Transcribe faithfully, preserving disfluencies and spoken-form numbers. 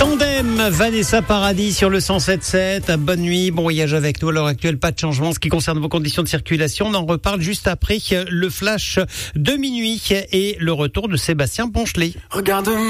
Tandem, Vanessa Paradis sur le cent sept sept. Bonne nuit, bon voyage avec nous. À l'heure actuelle, pas de changement en ce qui concerne vos conditions de circulation. On en reparle juste après le flash de minuit et le retour de Sébastien Ponchelet. Regarde